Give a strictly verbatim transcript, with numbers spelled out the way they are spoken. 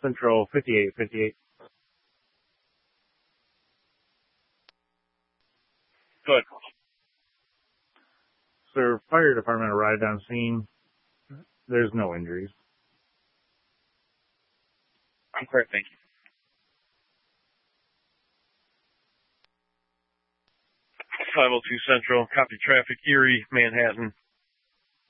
Central fifty-eight fifty-eight. Good. Sir, fire department arrived on scene. There's no injuries. I'm clear, thank you. five oh two Central, copy traffic, Erie, Manhattan.